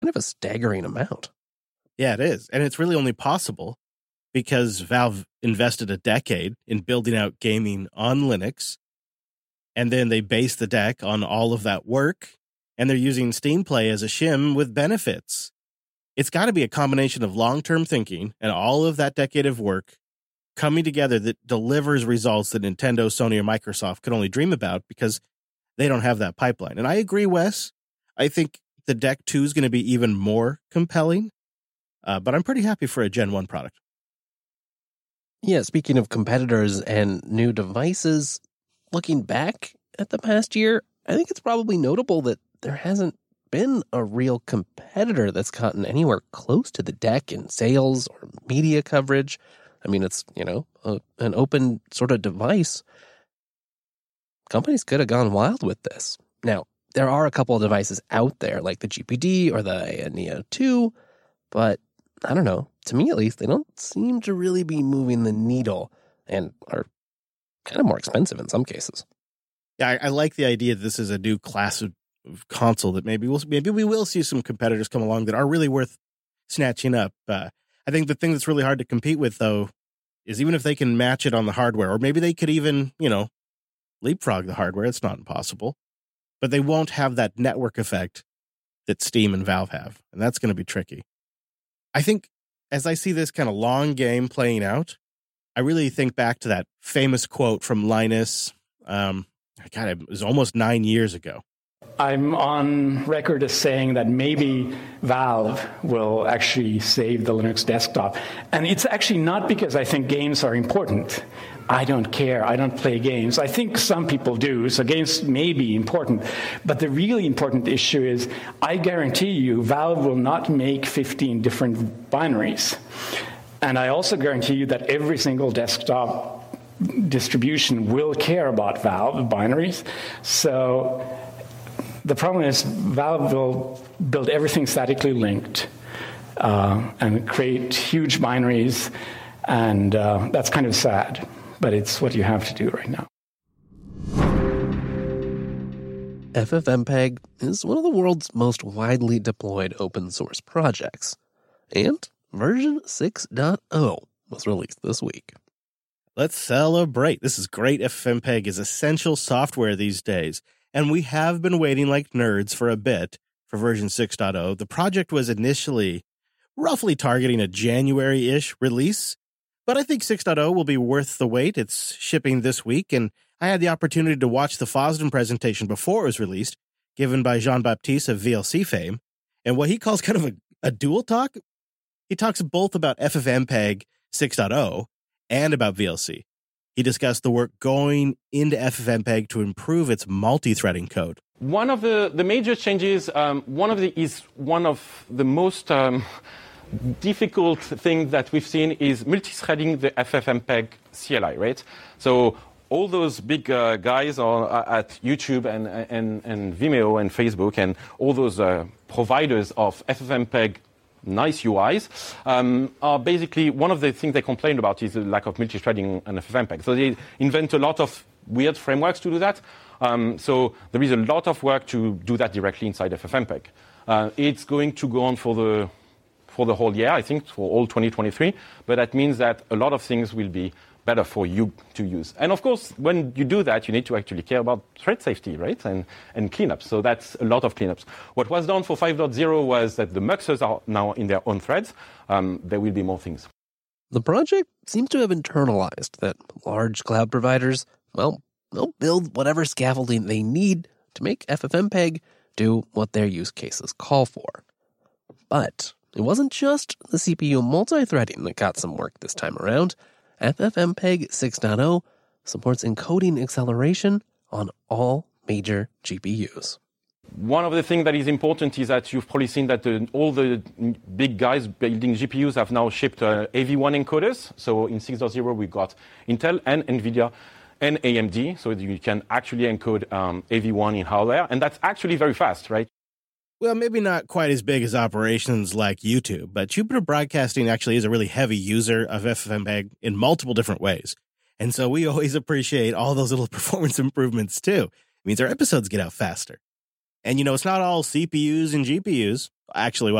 kind of a staggering amount. Yeah, it is. And it's really only possible because Valve invested a decade in building out gaming on Linux. And then they base the deck on all of that work. And they're using Steam Play as a shim with benefits. It's got to be a combination of long-term thinking and all of that decade of work coming together that delivers results that Nintendo, Sony, or Microsoft could only dream about because they don't have that pipeline. And I agree, Wes. I think the Deck 2 is going to be even more compelling, but I'm pretty happy for a Gen 1 product. Yeah, speaking of competitors and new devices, looking back at the past year, I think it's probably notable that there hasn't been a real competitor that's gotten anywhere close to the Deck in sales or media coverage. I mean, it's, an open sort of device. Companies could have gone wild with this. Now, there are a couple of devices out there, like the GPD or the Neo 2, but I don't know. To me, at least, they don't seem to really be moving the needle and are kind of more expensive in some cases. Yeah, I like the idea that this is a new class of console that maybe we will see some competitors come along that are really worth snatching up. I think the thing that's really hard to compete with, though, is even if they can match it on the hardware, or maybe they could even, leapfrog the hardware. It's not impossible. But they won't have that network effect that Steam and Valve have, and that's going to be tricky. I think as I see this kind of long game playing out, I really think back to that famous quote from Linus. It was almost 9 years ago. I'm on record as saying that maybe Valve will actually save the Linux desktop. And it's actually not because I think games are important. I don't care. I don't play games. I think some people do, so games may be important. But the really important issue is, I guarantee you, Valve will not make 15 different binaries. And I also guarantee you that every single desktop distribution will care about Valve binaries. So the problem is Valve will build everything statically linked and create huge binaries, and that's kind of sad, but it's what you have to do right now. FFmpeg is one of the world's most widely deployed open source projects, and version 6.0 was released this week. Let's celebrate. This is great. FFmpeg is essential software these days. And we have been waiting like nerds for a bit for version 6.0. The project was initially roughly targeting a January-ish release, but I think 6.0 will be worth the wait. It's shipping this week, and I had the opportunity to watch the Fosdem presentation before it was released, given by Jean-Baptiste of VLC fame, and what he calls kind of a dual talk. He talks both about FFmpeg 6.0 and about VLC. He discussed the work going into FFmpeg to improve its multi-threading code. One of the major changes, one of the most difficult things that we've seen is multi-threading the FFmpeg CLI, right? So all those big guys are at YouTube and Vimeo and Facebook and all those providers of FFmpeg nice UIs are basically one of the things they complain about is the lack of multi-threading on FFmpeg. So they invent a lot of weird frameworks to do that. So there is a lot of work to do that directly inside FFmpeg. It's going to go on for the whole year, I think, for all 2023. But that means that a lot of things will be better for you to use. And of course, when you do that, you need to actually care about thread safety, right? And cleanups. So that's a lot of cleanups. What was done for 5.0 was that the muxes are now in their own threads. There will be more things. The project seems to have internalized that large cloud providers, well, they'll build whatever scaffolding they need to make FFmpeg do what their use cases call for. But it wasn't just the CPU multi-threading that got some work this time around. FFmpeg 6.0 supports encoding acceleration on all major GPUs. One of the things that is important is that you've probably seen that all the big guys building GPUs have now shipped AV1 encoders. So in 6.0, we got Intel and NVIDIA and AMD, so that you can actually encode AV1 in hardware. And that's actually very fast, right? Well, maybe not quite as big as operations like YouTube, but Jupiter Broadcasting actually is a really heavy user of FFmpeg in multiple different ways. And so we always appreciate all those little performance improvements too. It means our episodes get out faster. And, it's not all CPUs and GPUs. Actually,